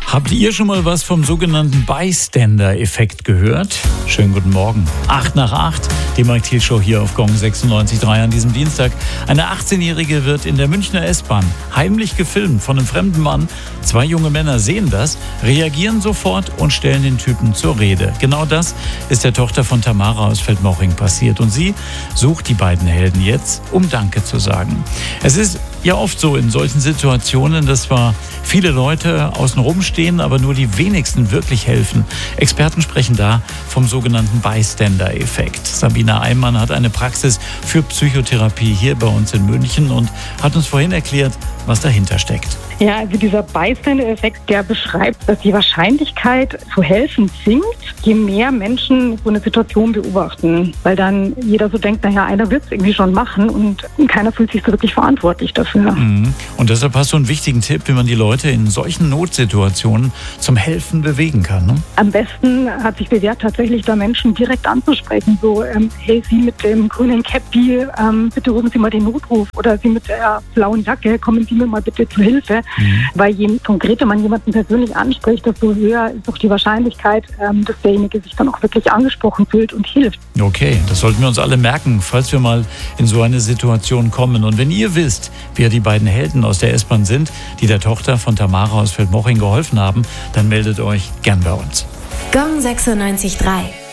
Habt ihr schon mal was vom sogenannten Bystander-Effekt gehört? Schönen guten Morgen. 8:08, die Mike Thiel Show hier auf Gong 96.3 an diesem Dienstag. Eine 18-Jährige wird in der Münchner S-Bahn heimlich gefilmt von einem fremden Mann. 2 junge Männer sehen das, reagieren sofort und stellen den Typen zur Rede. Genau das ist der Tochter von Tamara aus Feldmoching passiert. Und sie sucht die beiden Helden jetzt, um Danke zu sagen. Es ist ja oft so in solchen Situationen, dass zwar viele Leute außenrum stehen, aber nur die wenigsten wirklich helfen. Experten sprechen da vom sogenannten Bystander-Effekt. Sabina Eimann hat eine Praxis für Psychotherapie hier bei uns in München und hat uns vorhin erklärt, was dahinter steckt. Ja, also dieser Bystander-Effekt, der beschreibt, dass die Wahrscheinlichkeit zu helfen sinkt, je mehr Menschen so eine Situation beobachten. Weil dann jeder so denkt, naja, einer wird es irgendwie schon machen und keiner fühlt sich so wirklich verantwortlich dafür. Und deshalb hast du einen wichtigen Tipp, wie man die Leute in solchen Notsituationen zum Helfen bewegen kann, ne? Am besten hat sich bewährt, tatsächlich da Menschen direkt anzusprechen. So, hey, Sie mit dem grünen Käppi, bitte rufen Sie mal den Notruf. Oder Sie mit der blauen Jacke, kommen Sie mir mal bitte zu Hilfe. Weil je konkreter man jemanden persönlich anspricht, desto höher ist auch die Wahrscheinlichkeit, dass derjenige sich dann auch wirklich angesprochen fühlt und hilft. Okay, das sollten wir uns alle merken, falls wir mal in so eine Situation kommen. Und wenn ihr wisst, wer die beiden Helden aus der S-Bahn sind, die der Tochter von Tamara aus Feldmoching geholfen haben, dann meldet euch gern bei uns. Gong 96.3